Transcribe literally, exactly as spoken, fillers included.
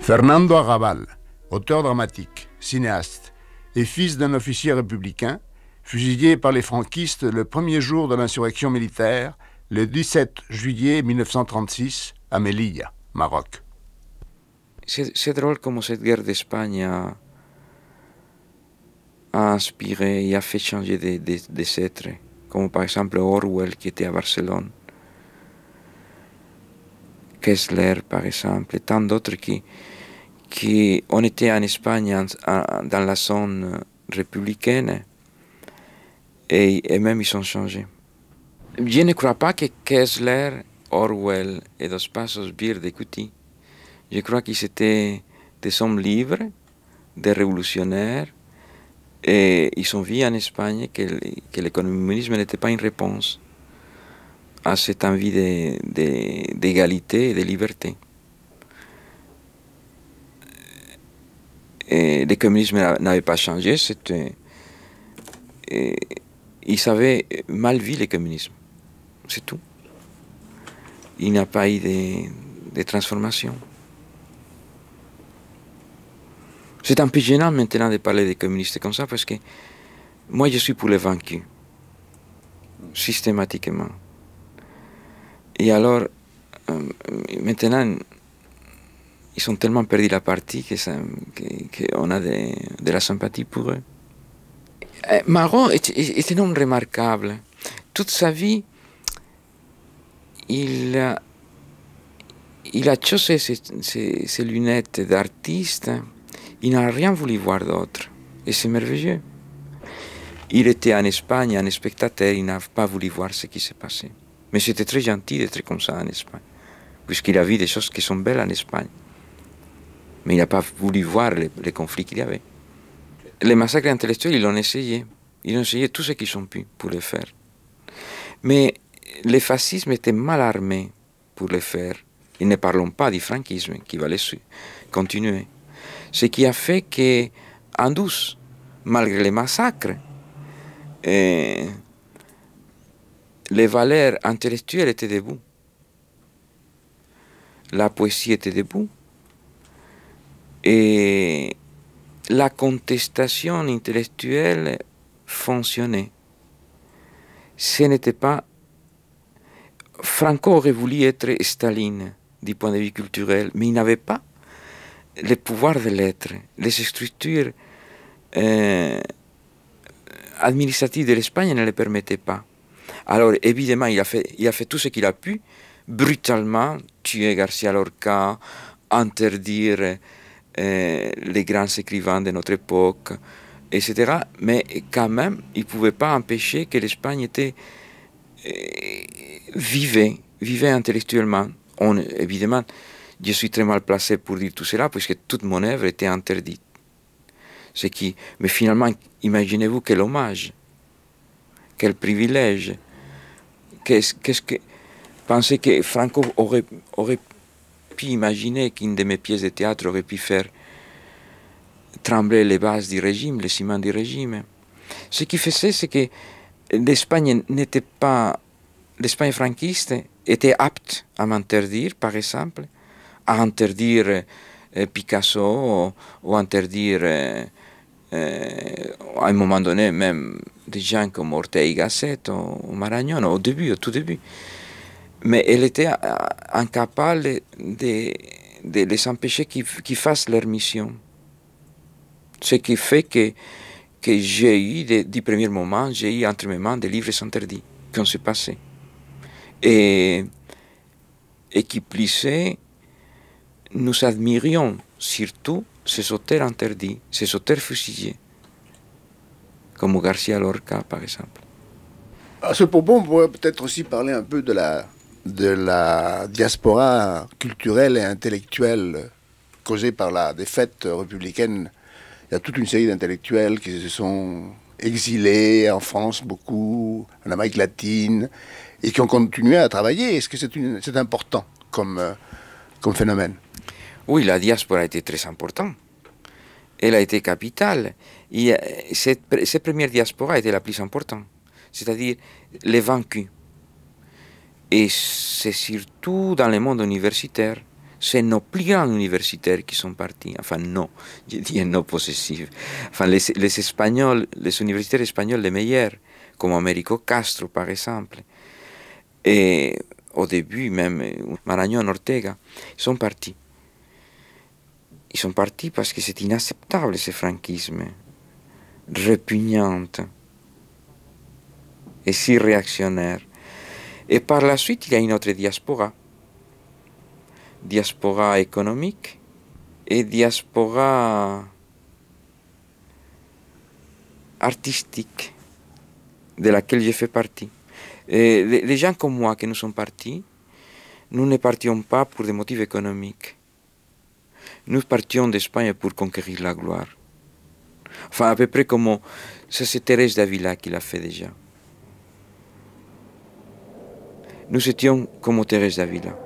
Fernando Arrabal, auteur dramatique, cinéaste et fils d'un officier républicain, fusillé par les franquistes le premier jour de l'insurrection militaire, le dix-sept juillet mille neuf cent trente-six, à Melilla, Maroc. C'est, c'est drôle comment cette guerre d'Espagne a, a inspiré et a fait changer des, des, des êtres, comme par exemple Orwell qui était à Barcelone, Kessler par exemple, et tant d'autres qui, qui ont été en Espagne en, en, dans la zone républicaine et, et même ils ont changé. Je ne crois pas que Kessler, Orwell et Dos Passos Birdecuti, je crois qu'ils étaient des hommes libres, des révolutionnaires, et ils ont vu en Espagne que, que le communisme n'était pas une réponse à cette envie de, de, d'égalité et de liberté. Et le communisme n'avait pas changé, c'était, et, ils avaient mal vu le communisme, c'est tout. Il n'y a pas eu de, de transformation. C'est un peu gênant maintenant de parler des communistes comme ça parce que moi je suis pour les vaincus, systématiquement. Et alors, euh, maintenant, ils ont tellement perdu la partie que ça, que, qu'on a de, de la sympathie pour eux. Euh, Maron est, est, est un homme remarquable. Toute sa vie, il a, il a chaussé ses, ses, ses lunettes d'artiste. Il n'a rien voulu voir d'autre. Et c'est merveilleux. Il était en Espagne, un spectateur, il n'a pas voulu voir ce qui s'est passé. Mais c'était très gentil d'être comme ça en Espagne, puisqu'il a vu des choses qui sont belles en Espagne. Mais il n'a pas voulu voir les, les conflits qu'il y avait. Les massacres intellectuels, ils l'ont essayé. Ils ont essayé tout ce qu'ils ont pu pour le faire. Mais le fascisme était mal armé pour le faire. Et ne parlons pas du franquisme qui va les continuer. Ce qui a fait qu'en douce, malgré les massacres, eh, les valeurs intellectuelles étaient debout. La poésie était debout. Et la contestation intellectuelle fonctionnait. Ce n'était pas... Franco aurait voulu être Staline du point de vue culturel, mais il n'avait pas le pouvoir de l'être, les structures euh, administratives de l'Espagne ne le permettaient pas. Alors évidemment, il a fait, il a fait tout ce qu'il a pu, brutalement, tuer García Lorca, interdire euh, les grands écrivains de notre époque, et cetera. Mais quand même, il ne pouvait pas empêcher que l'Espagne était, euh, vivait, vivait intellectuellement. On, évidemment, je suis très mal placé pour dire tout cela, puisque toute mon œuvre était interdite. Ce qui, mais finalement, imaginez-vous quel hommage, quel privilège. Qu'est-ce, qu'est-ce que... Pensez que Franco aurait, aurait pu imaginer qu'une de mes pièces de théâtre aurait pu faire trembler les bases du régime, les ciments du régime. Ce qui faisait, c'est que l'Espagne n'était pas... L'Espagne franquiste était apte à m'interdire, par exemple, à interdire euh, Picasso ou, ou interdire, euh, euh, à un moment donné, même des gens comme Ortega y Gasset ou, ou Marañón, au début, au tout début. Mais elle était incapable de, de les empêcher qu'ils, qu'ils fassent leur mission. Ce qui fait que, que j'ai eu, de, du premier moment, j'ai eu entre mes mains des livres interdits qui ont se passé. Et, et qui plus est, nous admirions surtout ces auteurs interdits, ces auteurs fusillés, comme García Lorca, par exemple. À ce propos, on pourrait peut-être aussi parler un peu de la, de la diaspora culturelle et intellectuelle causée par la défaite républicaine. Il y a toute une série d'intellectuels qui se sont exilés en France, beaucoup, en Amérique latine, et qui ont continué à travailler. Est-ce que c'est, une, c'est important comme, euh, comme phénomène? Oui, la diaspora a été très importante. Elle a été capitale. Et cette, cette première diaspora était la plus importante, c'est-à-dire les vaincus. Et c'est surtout dans le monde universitaire, c'est nos plus grands universitaires qui sont partis. Enfin, non, je dis un non possessif. Enfin, les, les Espagnols, les universitaires espagnols les meilleurs, comme Américo Castro, par exemple. Et au début, même Marañón, Ortega, ils sont partis. Ils sont partis parce que c'est inacceptable, ce franquisme, répugnant et si réactionnaire. Et par la suite, il y a une autre diaspora. Diaspora économique et diaspora artistique, de laquelle je fais partie. Et les, les gens comme moi qui nous sommes partis, nous ne partions pas pour des motifs économiques. Nous partions d'Espagne pour conquérir la gloire. Enfin, à peu près comme ça, c'est Thérèse d'Avila qui l'a fait déjà. Nous étions comme Thérèse d'Avila.